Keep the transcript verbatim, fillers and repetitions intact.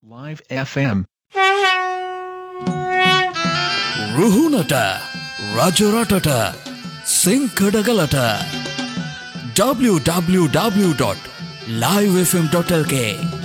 Live F M. ರುಹುನಟ ರಾಜರಾಟಟ ಸಿಂಕಡಗಲಟ W W W dot live F M dot L K